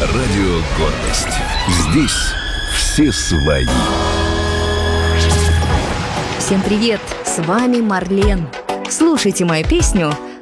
Радио «Гордость». Здесь все свои. Всем привет! С вами Марлен. Слушайте мою песню